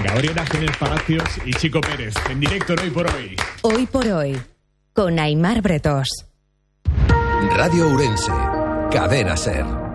Gabriela Génez Palacios y Chico Pérez, en directo en Hoy por Hoy. Hoy por Hoy, con Aimar Bretós. Radio Ourense, Cadena SER.